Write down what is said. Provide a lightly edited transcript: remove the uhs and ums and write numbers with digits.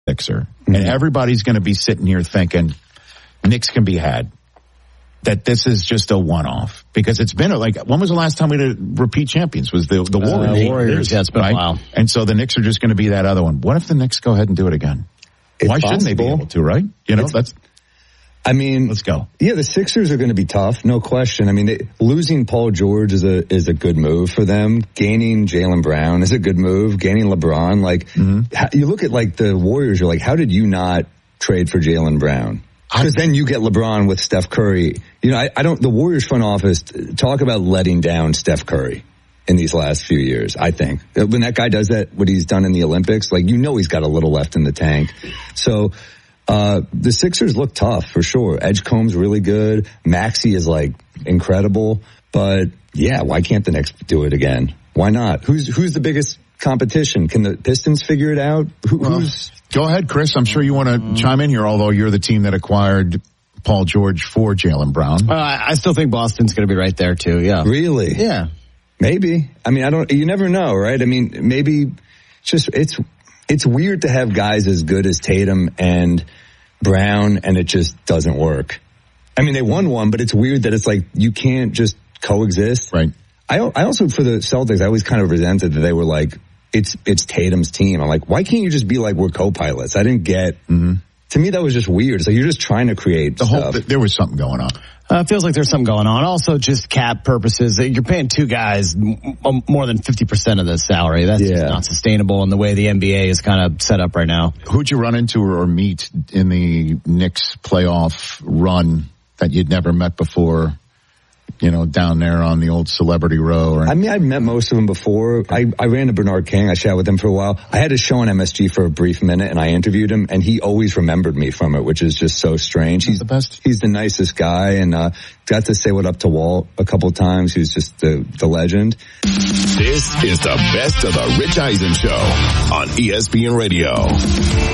Sixer. And everybody's going to be sitting here thinking Knicks can be had. That this is just a one-off. Because it's been when was the last time we did repeat champions? Was the Warriors. Yeah, it's been a while. And so the Knicks are just going to be that other one. What if the Knicks go ahead and do it again? Why shouldn't they be able to, right? Let's go. Yeah, the Sixers are going to be tough, no question. I mean, losing Paul George is a good move for them. Gaining Jaylen Brown is a good move. Gaining LeBron, you look at the Warriors, you're like, how did you not trade for Jaylen Brown? Because then you get LeBron with Steph Curry. The Warriors front office talk about letting down Steph Curry in these last few years, I think. When that guy does that, what he's done in the Olympics, he's got a little left in the tank. So, the Sixers look tough for sure. Edgecombe's really good. Maxey is incredible. But yeah, why can't the Knicks do it again? Why not? Who's the biggest competition? Can the Pistons figure it out? Go ahead, Chris. I'm sure you want to chime in here, although you're the team that acquired Paul George for Jaylen Brown. I still think Boston's going to be right there too. Yeah. Really? Yeah. Maybe. I mean, you never know, right? I mean, maybe it's weird to have guys as good as Tatum and Brown and it just doesn't work. I mean, they won one, but it's weird that it's you can't just coexist. Right. I also, for the Celtics, I always kind of resented that they were it's Tatum's team. I'm like, why can't you just be we're co-pilots? I didn't get, to me that was just weird. It's you're just trying to create stuff. There was something going on. It feels like there's something going on. Also, just cap purposes, you're paying two guys more than 50% of the salary. That's just not sustainable in the way the NBA is kind of set up right now. Who'd you run into or meet in the Knicks playoff run that you'd never met before? Down there on the old Celebrity Row. I mean, I've met most of them before. I ran to Bernard King. I chatted with him for a while. I had a show on MSG for a brief minute, and I interviewed him, and he always remembered me from it, which is just so strange. He's the best. He's the nicest guy, and got to say what up to Walt a couple of times. He's just the legend. This is the best of the Rich Eisen Show on ESPN Radio.